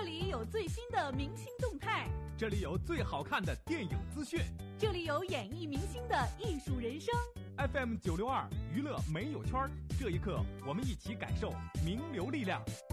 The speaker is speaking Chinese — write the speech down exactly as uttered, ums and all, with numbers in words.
这里有最新的明星动态， 这里有最好看的电影资讯， 这里有演艺明星的艺术人生。 F M 九六二娱乐没有圈，这一刻我们一起感受名流力量。